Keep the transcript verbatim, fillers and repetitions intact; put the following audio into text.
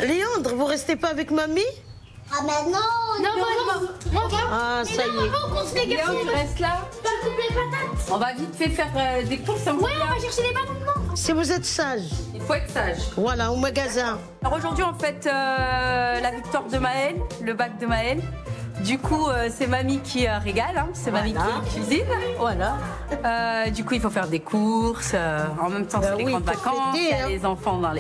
Léandre, vous restez pas avec mamie? Ah mais non. Non, moi, moi, moi, moi. Ah, ça y est. On se fait Léon, tu restes là. Je coupe les patates. On va vite fait faire euh, des courses. On Ouais, on va chercher les patates, non? Si vous êtes sage. Il faut être sage. Voilà, au magasin. Alors aujourd'hui, on fête euh, la victoire de Maëlle, le bac de Maëlle. Du coup, euh, c'est mamie qui euh, régale, hein. C'est mamie Voilà. qui cuisine. Voilà. Euh, du coup, il faut faire des courses. euh, en même temps, Bah c'est les oui, grandes pour vacances. fêter, Il y a hein. les enfants dans les